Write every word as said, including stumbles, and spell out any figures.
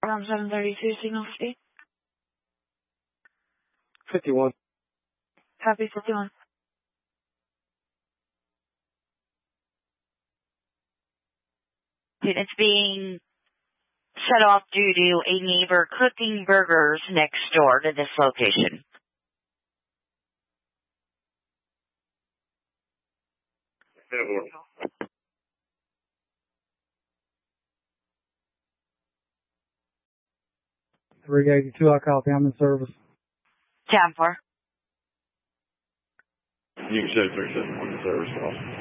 From seven thirty-two, signal fifty. fifty-one. Copy fifty-one. It's being shut off due to a neighbor cooking burgers next door to this location. three eighty-two, I copy. I'm in service. Time for. You can show three seven one service.